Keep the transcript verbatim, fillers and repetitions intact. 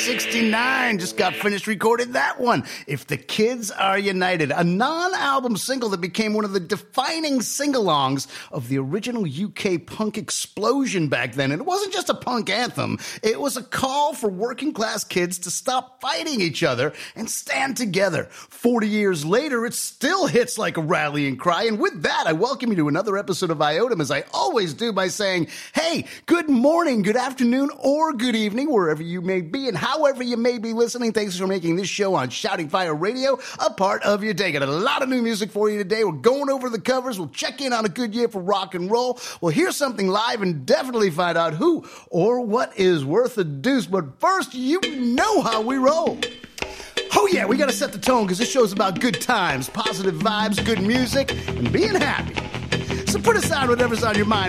sixty-nine, just got finished recording that one. If the Kids Are United, a non-album single that became one of the defining sing-alongs of the original U K punk explosion back then. And it wasn't just a punk anthem. It was a call for working class kids to stop fighting each other and stand together. forty years later, it still hits like a rallying cry. And with that, I welcome you to another episode of Iotum, as I always do by saying, hey, good morning, good afternoon, or good evening, wherever you may be and however you may be listening. Thanks for making this show on Shouting Fire Radio a part of your day. Got a lot of new music for you today. We're going over the covers. We'll check in on a good year for rock and roll. We'll hear something live and definitely find out who or what is worth a deuce. But first, you know how we roll. Oh yeah, we gotta set the tone because this show's about good times, positive vibes, good music, and being happy. So put aside whatever's on your mind.